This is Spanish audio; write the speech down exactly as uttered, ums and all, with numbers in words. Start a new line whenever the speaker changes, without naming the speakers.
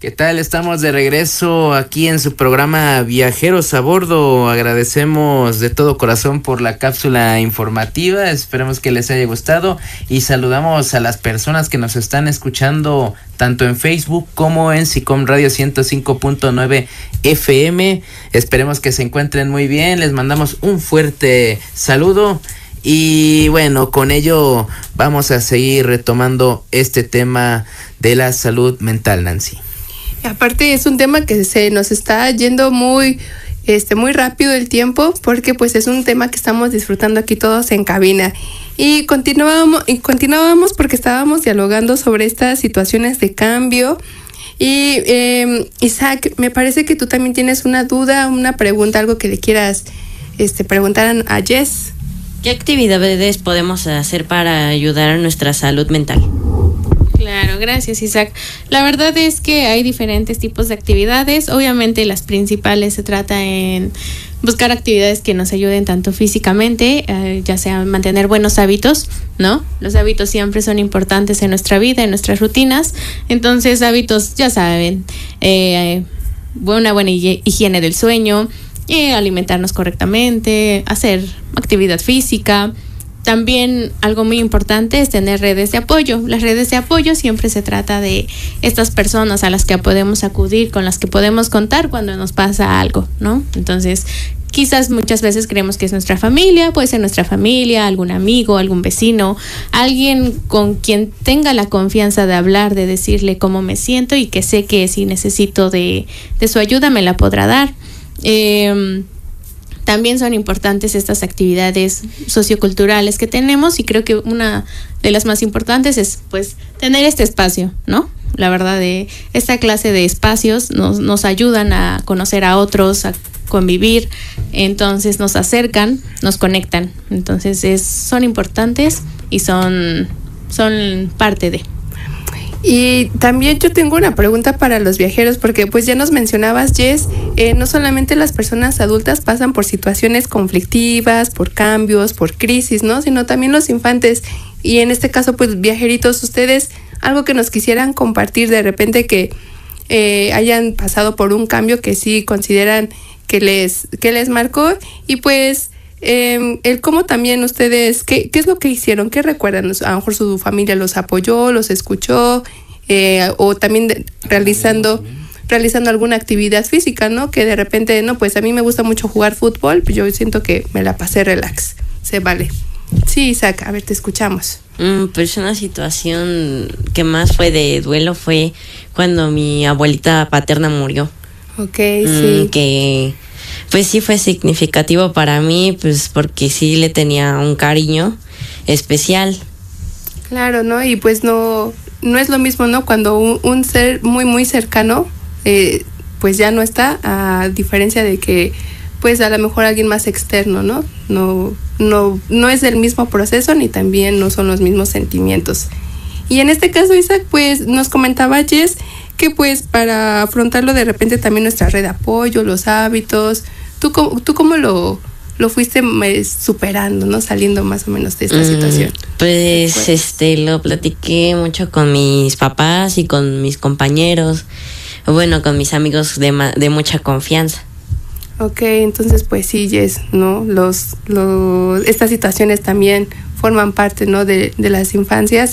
¿Qué tal? Estamos de regreso aquí en su programa Viajeros a Bordo. Agradecemos de todo corazón por la cápsula informativa. Esperemos que les haya gustado y saludamos a las personas que nos están escuchando tanto en Facebook como en SICOM Radio ciento cinco punto nueve F M. Esperemos que se encuentren muy bien. Les mandamos un fuerte saludo. Y bueno, con ello vamos a seguir retomando este tema de la salud mental, Nancy.
Aparte es un tema que se nos está yendo muy, este, muy rápido el tiempo, porque pues es un tema que estamos disfrutando aquí todos en cabina. Y continuábamos, y continuábamos porque estábamos dialogando sobre estas situaciones de cambio. Y eh, Isaac, me parece que tú también tienes una duda, una pregunta, algo que le quieras este, preguntar a Jess.
¿Qué actividades podemos hacer para ayudar a nuestra salud mental?
Claro, gracias, Isaac. La verdad es que hay diferentes tipos de actividades. Obviamente las principales se trata en buscar actividades que nos ayuden tanto físicamente, eh, ya sea mantener buenos hábitos, ¿no? Los hábitos siempre son importantes en nuestra vida, en nuestras rutinas. Entonces, hábitos, ya saben, eh, una buena higiene del sueño, eh, alimentarnos correctamente, hacer actividad física. También algo muy importante es tener redes de apoyo. Las redes de apoyo siempre se trata de estas personas a las que podemos acudir, con las que podemos contar cuando nos pasa algo, ¿no? Entonces, quizás muchas veces creemos que es nuestra familia, puede ser nuestra familia, algún amigo, algún vecino, alguien con quien tenga la confianza de hablar, de decirle cómo me siento y que sé que si necesito de, de su ayuda me la podrá dar. Eh, También son importantes estas actividades socioculturales que tenemos y creo que una de las más importantes es pues tener este espacio, ¿no? La verdad, de esta clase de espacios nos, nos ayudan a conocer a otros, a convivir, entonces nos acercan, nos conectan, entonces es, son importantes y son, son parte de...
Y también yo tengo una pregunta para los viajeros, porque pues ya nos mencionabas, Jess, eh, no solamente las personas adultas pasan por situaciones conflictivas, por cambios, por crisis, ¿no? Sino también los infantes. Y en este caso, pues viajeritos, ustedes, algo que nos quisieran compartir de repente que eh, hayan pasado por un cambio que sí consideran que les, que les marcó, y pues... Eh, el cómo también ustedes, ¿qué, qué es lo que hicieron? ¿Qué recuerdan? A lo mejor su familia los apoyó, los escuchó, eh, o también de, realizando realizando alguna actividad física, ¿no? Que de repente, no, pues a mí me gusta mucho jugar fútbol, pues yo siento que me la pasé relax, se vale. Sí, Isaac, a ver, te escuchamos.
Mm, pues una situación que más fue de duelo fue cuando mi abuelita paterna murió.
Ok,
mm,
sí.
Que... Pues sí fue significativo para mí, pues porque sí le tenía un cariño especial.
Claro, ¿no? Y pues no, no es lo mismo, ¿no? Cuando un, un ser muy, muy cercano, eh, pues ya no está, a diferencia de que, pues a lo mejor alguien más externo, ¿no? No, no, no es el mismo proceso, ni también no son los mismos sentimientos. Y en este caso, Isaac, pues nos comentaba Jess que pues para afrontarlo de repente también nuestra red de apoyo, los hábitos, ¿tú, tú cómo lo, lo fuiste superando, ¿no? Saliendo más o menos de esta mm, situación.
Pues, pues este lo platiqué mucho con mis papás y con mis compañeros, bueno, con mis amigos de, ma- de mucha confianza.
Ok, entonces pues sí, Jess, ¿no? Los, los, estas situaciones también forman parte, ¿no? de, de las infancias